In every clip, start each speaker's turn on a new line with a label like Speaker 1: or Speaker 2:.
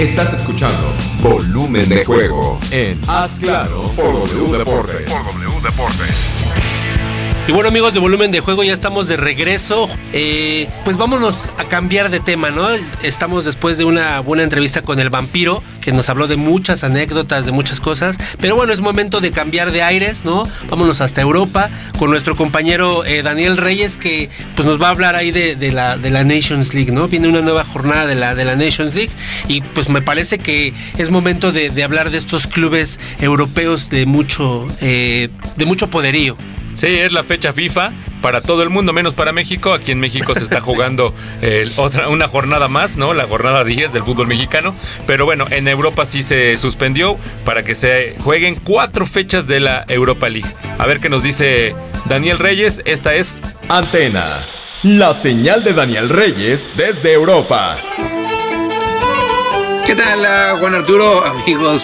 Speaker 1: Estás escuchando Volumen de Juego en Haz Claro por W Deportes.
Speaker 2: Y bueno, amigos de Volumen de Juego, ya estamos de regreso. Pues vámonos a cambiar de tema, ¿no? Estamos después de una buena entrevista con el Vampiro, que nos habló de muchas anécdotas, de muchas cosas. Pero bueno, es momento de cambiar de aires, ¿no? Vámonos hasta Europa con nuestro compañero Daniel Reyes, que pues nos va a hablar ahí de la Nations League, ¿no? Viene una nueva jornada de la Nations League y pues me parece que es momento de hablar de estos clubes europeos de mucho poderío.
Speaker 3: Sí, es la fecha FIFA para todo el mundo, menos para México. Aquí en México se está jugando una jornada más, ¿no? La jornada 10 del fútbol mexicano. Pero bueno, en Europa sí se suspendió para que se jueguen 4 fechas de la Europa League. A ver qué nos dice Daniel Reyes. Esta es
Speaker 1: Antena, la señal de Daniel Reyes desde Europa.
Speaker 4: ¿Qué tal, Juan Arturo? Amigos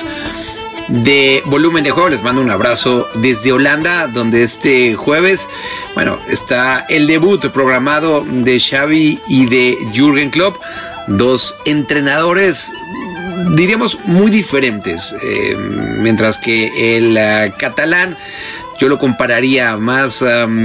Speaker 4: de Volumen de Juego, les mando un abrazo desde Holanda, donde este jueves, bueno, está el debut programado de Xavi y de Jürgen Klopp, dos entrenadores, diríamos, muy diferentes, mientras que el catalán yo lo compararía más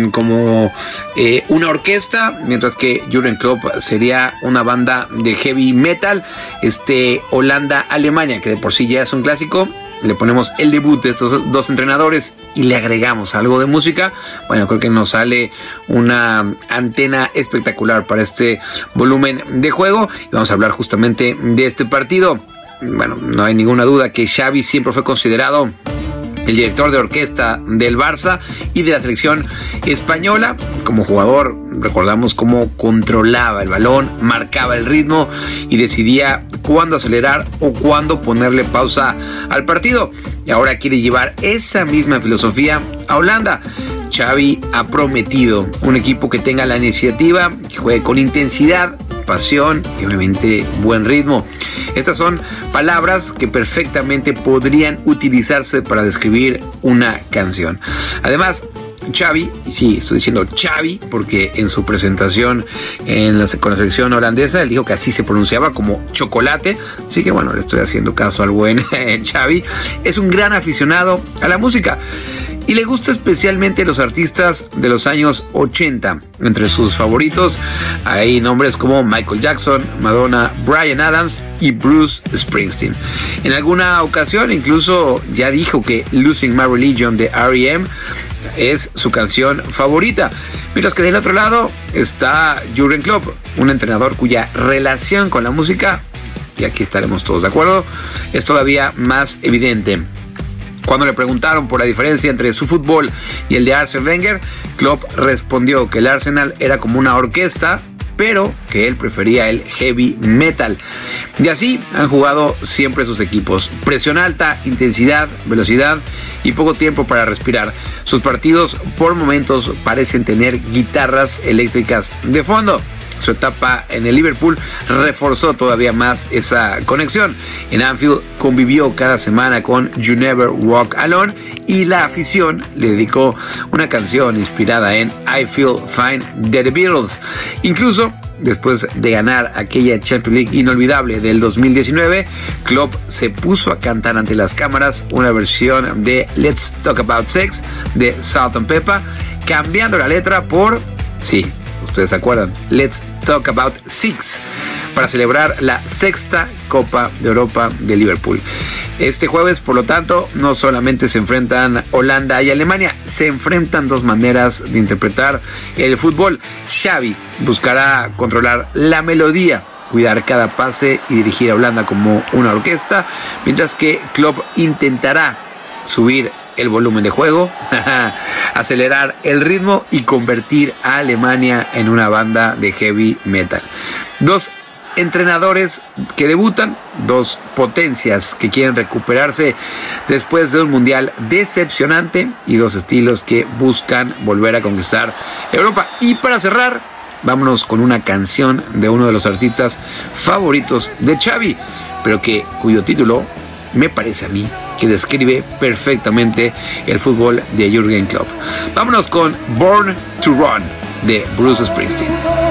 Speaker 4: como una orquesta, mientras que Jürgen Klopp sería una banda de heavy metal. Holanda-Alemania, que de por sí ya es un clásico, le ponemos el debut de estos dos entrenadores y le agregamos algo de música. Bueno, creo que nos sale una antena espectacular para este Volumen de Juego. Y vamos a hablar justamente de este partido. Bueno, no hay ninguna duda que Xavi siempre fue considerado el director de orquesta del Barça y de la selección española. Como jugador, recordamos cómo controlaba el balón, marcaba el ritmo y decidía cuándo acelerar o cuándo ponerle pausa al partido. Y ahora quiere llevar esa misma filosofía a Holanda. Xavi ha prometido un equipo que tenga la iniciativa, que juegue con intensidad, pasión y obviamente buen ritmo. Estas son palabras que perfectamente podrían utilizarse para describir una canción. Además, Xavi, y sí, estoy diciendo Xavi porque en su presentación con la selección holandesa él dijo que así se pronunciaba, como chocolate, así que bueno, le estoy haciendo caso al buen Xavi. Es un gran aficionado a la música y le gusta especialmente los artistas de los años 80. Entre sus favoritos hay nombres como Michael Jackson, Madonna, Bryan Adams y Bruce Springsteen. En alguna ocasión incluso ya dijo que Losing My Religion de R.E.M. es su canción favorita. Mientras que del otro lado está Jürgen Klopp, un entrenador cuya relación con la música, y aquí estaremos todos de acuerdo, es todavía más evidente. Cuando le preguntaron por la diferencia entre su fútbol y el de Arsène Wenger, Klopp respondió que el Arsenal era como una orquesta, pero que él prefería el heavy metal. Y así han jugado siempre sus equipos. Presión alta, intensidad, velocidad y poco tiempo para respirar. Sus partidos por momentos parecen tener guitarras eléctricas de fondo. Su etapa en el Liverpool reforzó todavía más esa conexión. En Anfield convivió cada semana con You Never Walk Alone y la afición le dedicó una canción inspirada en I Feel Fine de The Beatles. Incluso después de ganar aquella Champions League inolvidable del 2019, Klopp se puso a cantar ante las cámaras una versión de Let's Talk About Sex de Salt&Pepper, cambiando la letra por, sí, ustedes se acuerdan, Let's Talk About Six, para celebrar la 6ª Copa de Europa de Liverpool. Este jueves, por lo tanto, no solamente se enfrentan Holanda y Alemania, se enfrentan dos maneras de interpretar el fútbol. Xavi buscará controlar la melodía, cuidar cada pase y dirigir a Holanda como una orquesta, mientras que Klopp intentará subir el volumen de juego, acelerar el ritmo y convertir a Alemania en una banda de heavy metal. Dos entrenadores que debutan, dos potencias que quieren recuperarse después de un mundial decepcionante y dos estilos que buscan volver a conquistar Europa. Y para cerrar, vámonos con una canción de uno de los artistas favoritos de Xavi, pero cuyo título me parece a mí que describe perfectamente el fútbol de Jürgen Klopp. Vámonos con Born to Run de Bruce Springsteen.